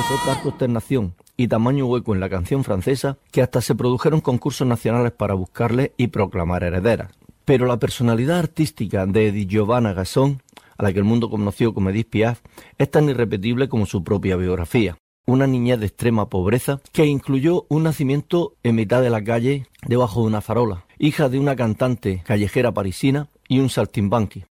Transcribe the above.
dejó tal consternación y tamaño hueco en la canción francesa que hasta se produjeron concursos nacionales para buscarle y proclamar heredera. Pero la personalidad artística de Edith Giovanna Gasson, a la que el mundo conoció como Edith Piaf, es tan irrepetible como su propia biografía. Una niñez de extrema pobreza que incluyó un nacimiento en mitad de la calle debajo de una farola, hija de una cantante callejera parisina y un saltimbanqui.